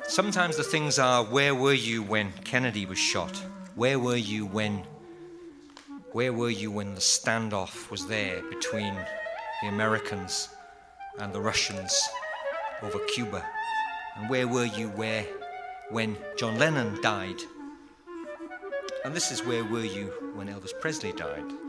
Sometimes the things are, where were you when Kennedy was shot? Where were you when the standoff was there between the Americans and the Russians over Cuba? And where were you when John Lennon died? And this is where were you when Elvis Presley died?